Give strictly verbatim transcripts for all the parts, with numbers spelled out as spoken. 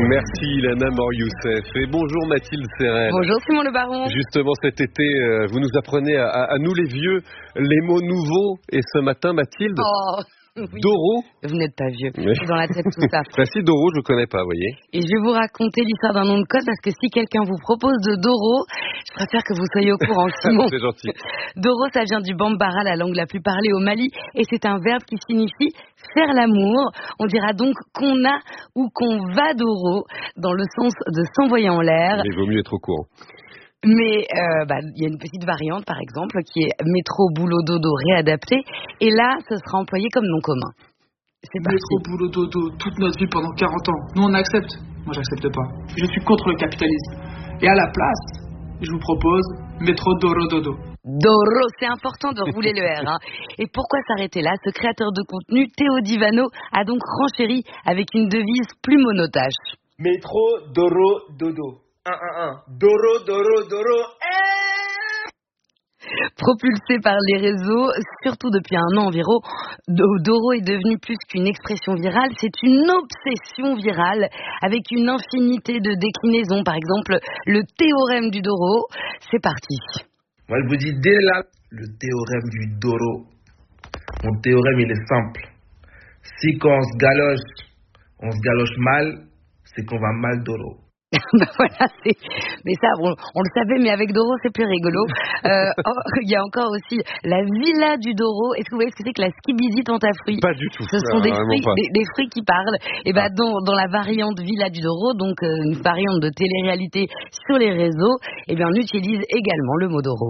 Merci Ilana Mor-Youssef et bonjour Mathilde Serrel. Bonjour Simon Le Baron. Justement cet été, vous nous apprenez à, à, à nous les vieux les mots nouveaux et ce matin Mathilde, oh, oui. Doro. Vous n'êtes pas vieux, mais... c'est dans la tête tout ça. Bah si, Doro je connais pas, vous voyez. Et je vais vous raconter l'histoire d'un nom de code parce que si quelqu'un vous propose de Doro, je préfère que vous soyez au courant Simon. C'est gentil. Doro ça vient du Bambara, la langue la plus parlée au Mali et c'est un verbe qui signifie faire l'amour. On dira donc qu'on a ou qu'on va Doro dans le sens de s'envoyer en l'air. Il vaut mieux être au courant. Mais euh, bah, y a une petite variante par exemple qui est métro boulot dodo réadapté et là ce sera employé comme nom commun. C'est métro boulot dodo toute notre vie pendant quarante ans. Nous on accepte. Moi j'accepte pas. Je suis contre le capitalisme. Et à la place, je vous propose métro doro dodo. Doro, c'est important de rouler le R. Hein. Et pourquoi s'arrêter là? Ce créateur de contenu, Théo Divano, a donc renchéri avec une devise plus monotache. Métro doro dodo. un un un. Doro doro doro. Eh Propulsé par les réseaux, surtout depuis un an environ, Doro est devenu plus qu'une expression virale, c'est une obsession virale avec une infinité de déclinaisons. Par exemple, le théorème du Doro, c'est parti. Moi je vous dis dès là, le théorème du Doro. Mon théorème il est simple. Si quand on se galoche, on se galoche mal, c'est qu'on va mal Doro. Ben voilà, c'est... mais ça, on, on le savait, mais avec Doro, c'est plus rigolo. Euh, oh, il y a encore aussi la villa du Doro. Est-ce que vous voyez ce que c'est que la skibidi tentafruit? Pas du tout. Ce sont non, des, fruits, des, des fruits qui parlent. Et ben ah. dans, dans la variante villa du Doro, donc euh, une variante de télé-réalité sur les réseaux, et bien on utilise également le mot Doro.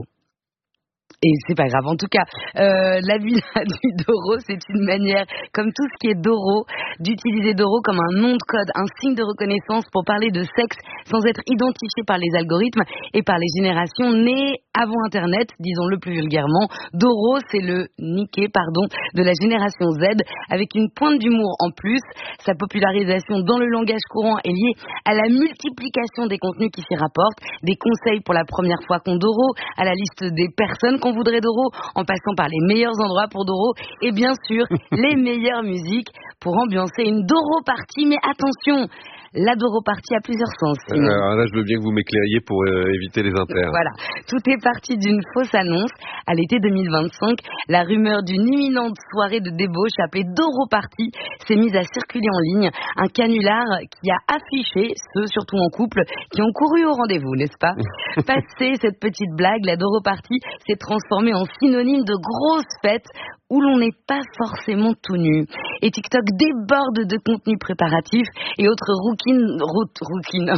Et c'est pas grave. En tout cas, euh, la villa du Doro, c'est une manière, comme tout ce qui est Doro, d'utiliser Doro comme un nom de code, un signe de reconnaissance pour parler de sexe sans être identifié par les algorithmes et par les générations nées avant Internet, disons-le plus vulgairement. Doro, c'est le niqué, pardon, de la génération Z, avec une pointe d'humour en plus. Sa popularisation dans le langage courant est liée à la multiplication des contenus qui s'y rapportent, des conseils pour la première fois qu'on Doro, à la liste des personnes qu'on voudrait Doro, en passant par les meilleurs endroits pour Doro, et bien sûr, les meilleures musiques pour ambiancer une Doro party. Mais attention, la Doro party a plusieurs sens. Euh, alors là, je veux bien que vous m'éclairiez pour euh, éviter les inters. Voilà, tout est parti d'une fausse annonce. À l'été deux mille vingt-cinq, la rumeur d'une imminente soirée de débauche appelée Doro Party s'est mise à circuler en ligne. Un canular qui a affiché ceux, surtout en couple, qui ont couru au rendez-vous, n'est-ce pas? Passé cette petite blague, la Doro Party s'est transformée en synonyme de grosse fête où l'on n'est pas forcément tout nu. Et TikTok déborde de contenu préparatif et autres routines, routines,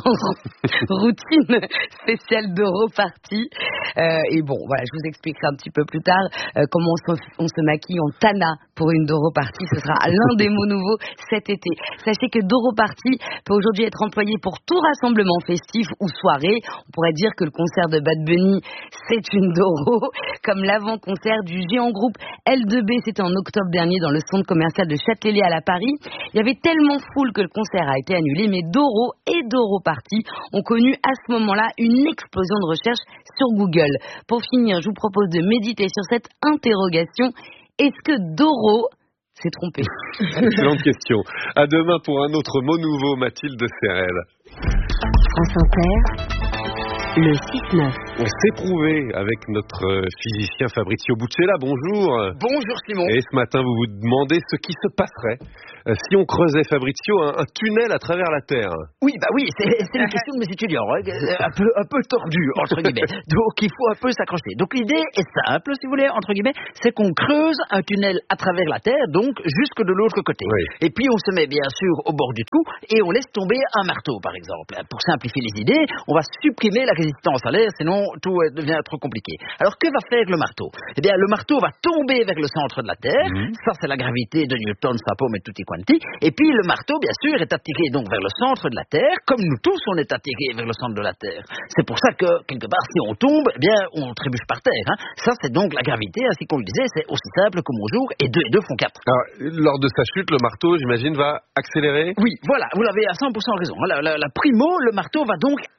routines spéciales Doro Party. Euh, et bon, voilà, je vous expliquerai un petit peu plus tard euh, comment on se, on se maquille en Tana pour une Doro Party. Ce sera l'un des mots nouveaux cet été. Sachez que Doro Party peut aujourd'hui être employé pour tout rassemblement festif ou soirée. On pourrait dire que le concert de Bad Bunny, c'est une Doro, comme l'avant-concert du géant groupe L deux B, c'était en octobre dernier dans le centre commercial de Châtelet-Léal à Paris. Il y avait tellement foule que le concert a été annulé, mais Doro et Doro Party ont connu à ce moment-là une explosion de recherche sur Google. Pour finir, je vous propose de méditer sur cette interrogation. Est-ce que Doro s'est trompé? Excellente question. À demain pour un autre mot nouveau, Mathilde Serrel. France Inter, le six neuf. C'est prouvé avec notre physicien Fabrizio Buccella. Bonjour. Bonjour Simon. Et ce matin, vous vous demandez ce qui se passerait si on creusait, Fabrizio, un, un tunnel à travers la Terre. Oui, bah oui, c'est, c'est une question de mes étudiants, hein, un peu, un peu tordue, entre guillemets. Donc il faut un peu s'accrocher. Donc l'idée est simple, si vous voulez, entre guillemets, c'est qu'on creuse un tunnel à travers la Terre, donc jusque de l'autre côté. Oui. Et puis on se met bien sûr au bord du trou et on laisse tomber un marteau, par exemple. Pour simplifier les idées, on va supprimer la résistance à l'air, sinon tout devient trop compliqué. Alors que va faire le marteau? Eh bien, le marteau va tomber vers le centre de la Terre. Mmh. Ça, c'est la gravité de Newton, sa pomme et tutti quanti. Et puis le marteau, bien sûr, est attiré donc vers le centre de la Terre, comme nous tous, on est attirés vers le centre de la Terre. C'est pour ça que, quelque part, si on tombe, eh bien, on trébuche par terre. Hein. Ça, c'est donc la gravité, ainsi qu'on le disait, c'est aussi simple que mon jour, et deux et deux font quatre. Alors, lors de sa chute, le marteau, j'imagine, va accélérer? Oui, voilà, vous l'avez à cent pour cent raison. La, la, la primo, le marteau va donc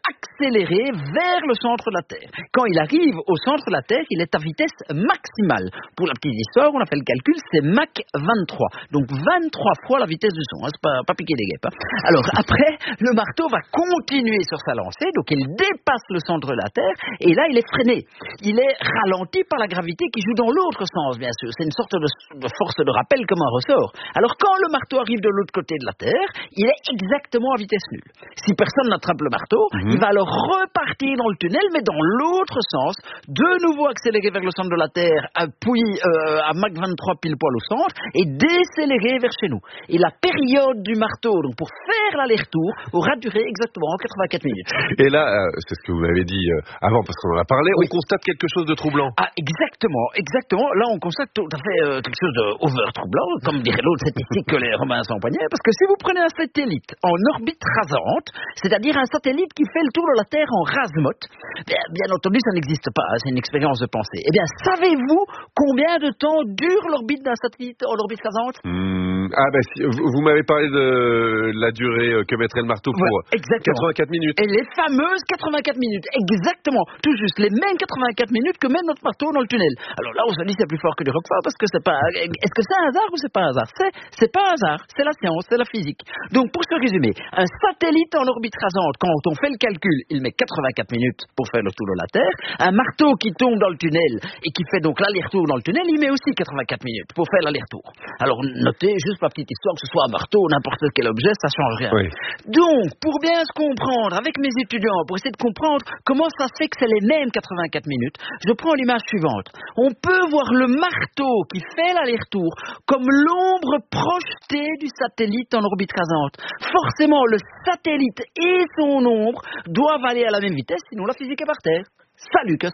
accélérer vers le centre de la Terre. Quand il arrive au centre de la Terre, il est à vitesse maximale. Pour la petite histoire, on a fait le calcul, c'est Mach vingt-trois. Donc vingt-trois fois la vitesse du son. Hein, c'est pas, pas piquer des guêpes. Hein. Alors après, le marteau va continuer sur sa lancée, donc il dépasse le centre de la Terre, et là il est freiné. Il est ralenti par la gravité qui joue dans l'autre sens, bien sûr. C'est une sorte de, de force de rappel comme un ressort. Alors quand le marteau arrive de l'autre côté de la Terre, il est exactement à vitesse nulle. Si personne n'attrape le marteau, mm-hmm. il va alors repartir dans le tunnel, mais dans l'autre sens, de nouveau accélérer vers le centre de la Terre, puis euh, à Mach vingt-trois pile poil au centre, et décélérer vers chez nous. Et la période du marteau, donc pour faire l'aller-retour, aura duré exactement quatre-vingt-quatre minutes. Et là, euh, c'est ce que vous m'avez dit euh, avant, parce qu'on en a parlé, oui. on constate quelque chose de troublant. Ah, exactement, exactement. Là, on constate tout à fait euh, quelque chose d'over troublant, comme dirait l'autre, c'est ici que les Romains s'empoignaient, parce que si vous prenez un satellite en orbite rasante, c'est-à-dire un satellite qui fait le tour de la Terre en rase-motte, bien, bien entendu, ça n'existe pas, hein, c'est une expérience de pensée. Eh bien, savez-vous combien de temps dure l'orbite d'un satellite en orbite rasante? mmh, Ah, ben, si, vous, vous m'avez parlé de la durée que mettrait le marteau pour ouais, quatre-vingt-quatre minutes. Et les fameuses quatre-vingt-quatre minutes, exactement, tout juste, les mêmes quatre-vingt-quatre minutes que met notre marteau dans le tunnel. Alors là, on se dit c'est plus fort que du Roquefort, parce que c'est pas... Est-ce que c'est un hasard ou c'est pas un hasard? C'est, c'est pas un hasard, c'est la science, c'est la physique. Donc, pour se résumer, un satellite en orbite rasante, quand on fait le calcul, il met quatre-vingt-quatre minutes pour faire le tour de la Terre. Un marteau qui tombe dans le tunnel et qui fait donc l'aller-retour dans le tunnel, il met aussi quatre-vingt-quatre minutes pour faire l'aller-retour. Alors, notez, juste ma petite histoire, que ce soit un marteau ou n'importe quel objet, ça change rien. Oui. Donc, pour bien se comprendre, avec mes étudiants, pour essayer de comprendre comment ça se fait que c'est les mêmes quatre-vingt-quatre minutes, je prends l'image suivante. On peut voir le marteau qui fait l'aller-retour comme l'ombre projetée du satellite en orbite rasante. Forcément, le satellite et son ombre doivent aller à la même vitesse, sinon la physique est par terre. Salut, Lucas.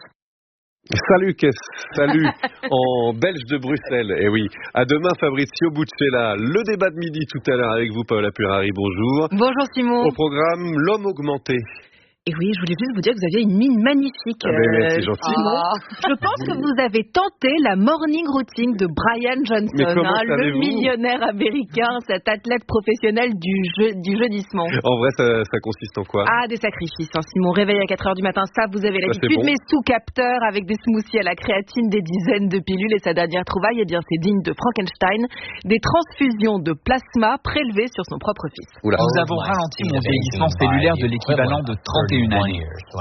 Salut, Kess. Salut, en belge de Bruxelles. Et oui, à demain, Fabrizio Buccella. Le débat de midi tout à l'heure avec vous, Paola Purari. Bonjour. Bonjour, Simon. Au programme, l'homme augmenté. Et oui, je voulais juste vous dire que vous aviez une mine magnifique. Ah mais, c'est gentil. Ah. Je pense que vous avez tenté la morning routine de Brian Johnson, hein, le millionnaire américain, cet athlète professionnel du, jeu, du jeudissement. En vrai, ça, ça consiste en quoi? Ah, des sacrifices. Hein. Simon, réveil à quatre heures du matin, ça vous avez l'habitude, bon. Mais sous capteur, avec des smoothies à la créatine, des dizaines de pilules, et sa dernière trouvaille, eh bien, c'est digne de Frankenstein, des transfusions de plasma prélevées sur son propre fils. Oula. Nous avons ralenti mon vieillissement cellulaire de l'équivalent de trente et une années.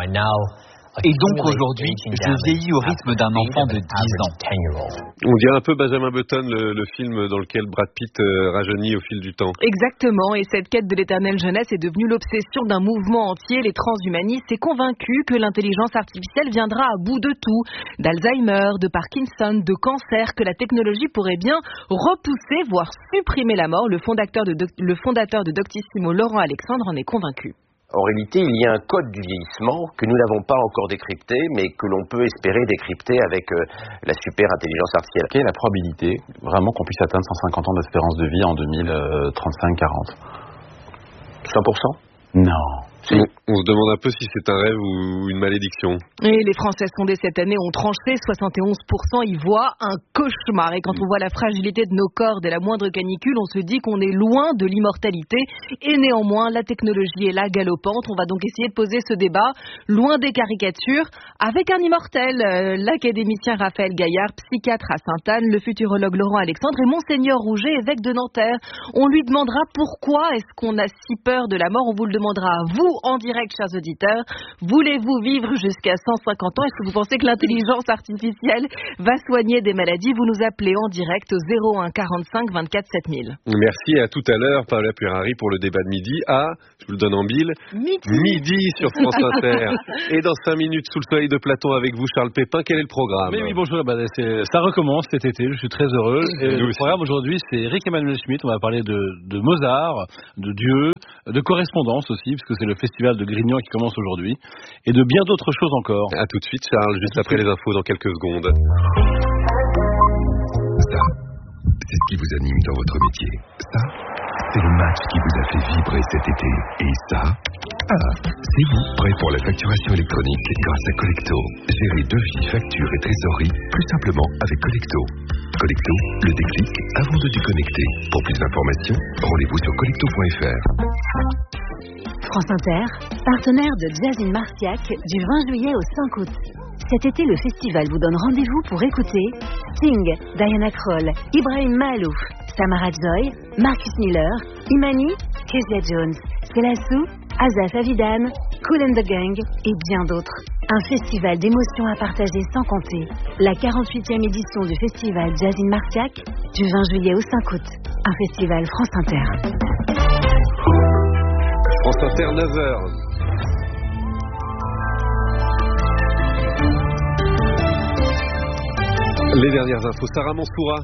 Et donc aujourd'hui, je vieillis au rythme d'un enfant de dix ans. On dirait un peu Benjamin Button, le, le film dans lequel Brad Pitt euh, rajeunit au fil du temps. Exactement, et cette quête de l'éternelle jeunesse est devenue l'obsession d'un mouvement entier. Les transhumanistes sont convaincus que l'intelligence artificielle viendra à bout de tout, d'Alzheimer, de Parkinson, de cancer, que la technologie pourrait bien repousser, voire supprimer la mort. Le fondateur de, le fondateur de Doctissimo, Laurent Alexandre, en est convaincu. En réalité, il y a un code du vieillissement que nous n'avons pas encore décrypté, mais que l'on peut espérer décrypter avec euh, la super intelligence artificielle. Quelle est la probabilité vraiment qu'on puisse atteindre cent cinquante ans d'espérance de vie en deux mille trente-cinq quarante? cent pour cent? Non. On, on se demande un peu si c'est un rêve ou une malédiction. Et les Français sondés cette année ont tranché, soixante et onze pour cent y voient un cauchemar. Et quand on voit la fragilité de nos corps dès la moindre canicule, on se dit qu'on est loin de l'immortalité. Et néanmoins, la technologie est là, galopante. On va donc essayer de poser ce débat, loin des caricatures, avec un immortel, euh, l'académicien Raphaël Gaillard, psychiatre à Sainte-Anne, le futurologue Laurent Alexandre et Monseigneur Rouget, évêque de Nanterre. On lui demandera pourquoi est-ce qu'on a si peur de la mort. On vous le demandera à vous, en direct, chers auditeurs. Voulez-vous vivre jusqu'à cent cinquante ans? Est-ce que vous pensez que l'intelligence artificielle va soigner des maladies? Vous nous appelez en direct au zéro un quarante-cinq vingt-quatre sept mille. Merci, à tout à l'heure, Paola Purari, pour le débat de midi à, je vous le donne en mille, midi, midi sur France Inter. Et dans cinq minutes, sous le soleil de Platon avec vous, Charles Pépin, quel est le programme? Mais oui, bonjour, bah, c'est, ça recommence cet été, je suis très heureux. Et le programme aujourd'hui, c'est Eric Emmanuel Schmitt, on va parler de, de Mozart, de Dieu, de correspondance aussi, puisque c'est le festival de Grignan qui commence aujourd'hui, et de bien d'autres choses encore. À tout de suite, Charles, juste après les infos dans quelques secondes. Ça, c'est ce qui vous anime dans votre métier. Ça, c'est le match qui vous a fait vibrer cet été. Et ça, ah, c'est vous, prêt pour la facturation électronique grâce à Collecto. Gérez devis, factures et trésorerie plus simplement avec Collecto. Collecto, le déclic avant de déconnecter. Pour plus d'informations, rendez-vous sur collecto point f r. France Inter, partenaire de Jazz in Marciac du vingt juillet au cinq août. Cet été, le festival vous donne rendez-vous pour écouter Sting, Diana Krall, Ibrahim Mahalouf, Samara Joy, Marcus Miller, Imani, Kezia Jones, Selassou, Azaf Avidan, Kool and the Gang et bien d'autres. Un festival d'émotions à partager sans compter. La quarante-huitième édition du festival Jazz in Marciac du vingt juillet au cinq août. Un festival France Inter. France Inter, neuf heures. Les dernières infos, Sarah Mansoura.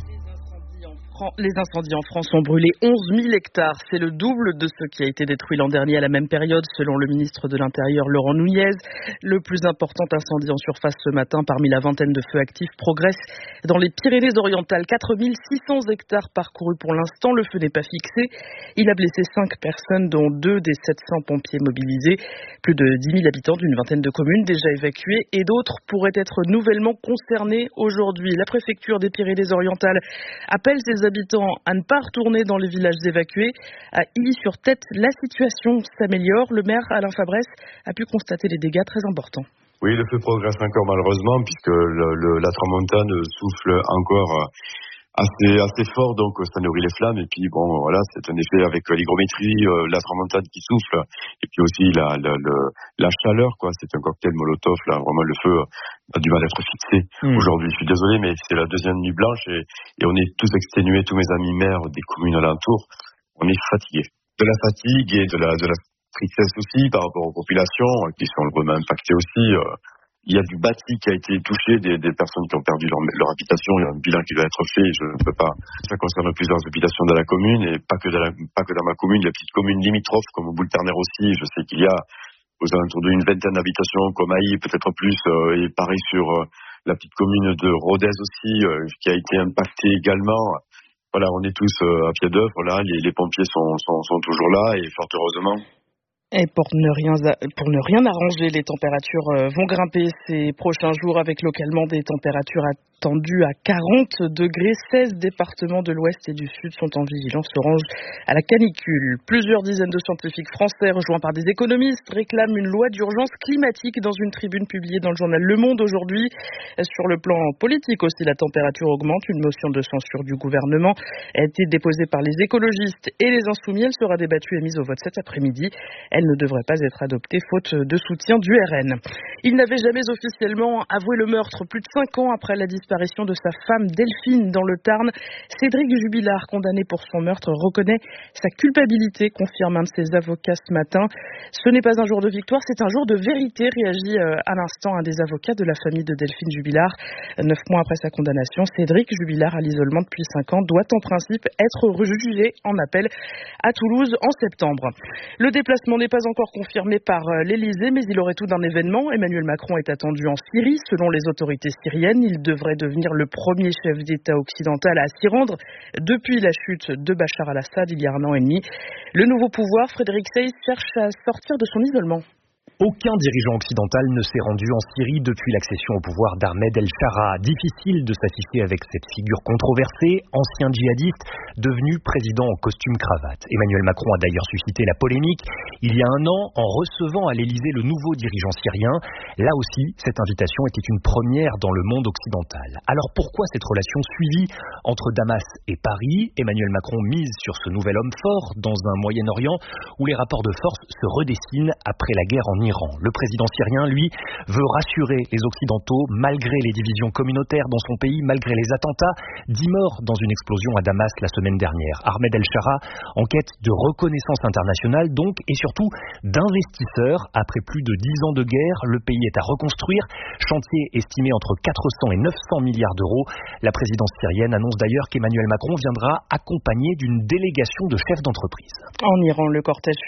Les incendies en France ont brûlé onze mille hectares. C'est le double de ce qui a été détruit l'an dernier à la même période, selon le ministre de l'Intérieur Laurent Nunez. Le plus important incendie en surface ce matin, parmi la vingtaine de feux actifs, progresse dans les Pyrénées-Orientales. quatre mille six cents hectares parcourus pour l'instant. Le feu n'est pas fixé. Il a blessé cinq personnes, dont deux des sept cents pompiers mobilisés. Plus de dix mille habitants d'une vingtaine de communes déjà évacués et d'autres pourraient être nouvellement concernés aujourd'hui. La préfecture des Pyrénées-Orientales appelle ses habitants à ne pas retourner dans les villages évacués. À Illy-sur-Tête, la situation s'améliore. Le maire Alain Fabrès a pu constater des dégâts très importants. Oui, le feu progresse encore malheureusement puisque le, le, la tramontane souffle encore assez, assez fort, donc ça nourrit les flammes. Et puis bon, voilà, c'est un effet avec l'hygrométrie, la tramontane qui souffle, et puis aussi la, la, la, la chaleur, quoi. C'est un cocktail Molotov, là, vraiment le feu a du mal à être fixé mmh. aujourd'hui. Je suis désolé, mais c'est la deuxième nuit blanche et, et on est tous exténués, tous mes amis maires des communes alentours, on est fatigués. De la fatigue et de la, de la tristesse aussi par rapport aux populations qui sont vraiment impactées aussi. Euh, il y a du bâti qui a été touché, des, des personnes qui ont perdu leur, leur habitation. Il y a un bilan qui doit être fait. Je ne peux pas. Ça concerne plusieurs habitations dans la commune et pas que dans, la, pas que dans ma commune. Il y a petites communes limitrophes comme au Boule-Ternaire aussi. Je sais qu'il y a aux alentours d'une vingtaine d'habitations comme Aïe, peut-être plus, euh, et pareil sur euh, la petite commune de Rodez aussi, euh, qui a été impactée également. Voilà, on est tous euh, à pied d'œuvre. Là, les, les pompiers sont, sont, sont toujours là et fort heureusement. Et pour ne rien pour ne rien arranger, les températures vont grimper ces prochains jours avec localement des températures attendues à quarante degrés. seize départements de l'Ouest et du Sud sont en vigilance orange à la canicule. Plusieurs dizaines de scientifiques français rejoints par des économistes réclament une loi d'urgence climatique dans une tribune publiée dans le journal Le Monde aujourd'hui. Sur le plan politique aussi, la température augmente. Une motion de censure du gouvernement a été déposée par les écologistes et les insoumis. Elle sera débattue et mise au vote cet après-midi. Elle ne devrait pas être adoptée faute de soutien du R N. Il n'avait jamais officiellement avoué le meurtre. Plus de cinq ans après la disparition de sa femme Delphine dans le Tarn, Cédric Jubilard, condamné pour son meurtre, reconnaît sa culpabilité, confirme un de ses avocats ce matin. Ce n'est pas un jour de victoire, c'est un jour de vérité, réagit à l'instant un des avocats de la famille de Delphine Jubilard. Neuf mois après sa condamnation, Cédric Jubilard, à l'isolement depuis cinq ans, doit en principe être rejugé en appel à Toulouse en septembre. Le déplacement n'est pas encore confirmé par l'Élysée, mais il aurait tout d'un événement. Emmanuel Macron est attendu en Syrie. Selon les autorités syriennes, il devrait devenir le premier chef d'État occidental à s'y rendre depuis la chute de Bachar al-Assad il y a un an et demi. Le nouveau pouvoir, Frédéric Seyss, cherche à sortir de son isolement. Aucun dirigeant occidental ne s'est rendu en Syrie depuis l'accession au pouvoir d'Ahmed El-Shara. Difficile de s'assister avec cette figure controversée, ancien djihadiste, devenu président en costume cravate. Emmanuel Macron a d'ailleurs suscité la polémique il y a un an en recevant à l'Élysée le nouveau dirigeant syrien. Là aussi, cette invitation était une première dans le monde occidental. Alors pourquoi cette relation suivie entre Damas et Paris? Emmanuel Macron mise sur ce nouvel homme fort dans un Moyen-Orient où les rapports de force se redessinent après la guerre en Iran. Le président syrien, lui, veut rassurer les Occidentaux malgré les divisions communautaires dans son pays, malgré les attentats. Dix morts dans une explosion à Damas la semaine dernière. Ahmed El-Shara en quête de reconnaissance internationale donc et surtout d'investisseurs. Après plus de dix ans de guerre, le pays est à reconstruire. Chantier estimé entre quatre cents et neuf cents milliards d'euros. La présidence syrienne annonce d'ailleurs qu'Emmanuel Macron viendra accompagné d'une délégation de chefs d'entreprise. En Iran, le cortège